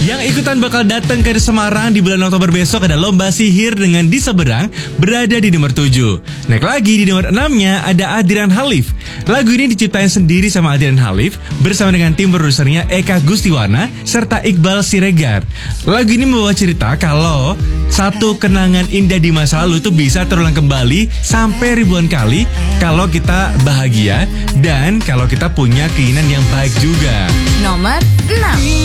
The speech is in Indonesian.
Yang ikutan bakal datang ke Semarang di bulan Oktober besok ada Lomba Sihir dengan Di Seberang berada di nomor 7. Naik lagi di nomor 6-nya ada Adrian Halif. Lagu ini diciptain sendiri sama Adrian Halif bersama dengan tim produsernya Eka Gustiwana serta Iqbal Siregar. Lagu ini membawa cerita kalau satu kenangan indah di masa lalu itu bisa terulang kembali sampai ribuan kali kalau kita bahagia dan kalau kita punya keinginan yang baik juga. Nomor 6.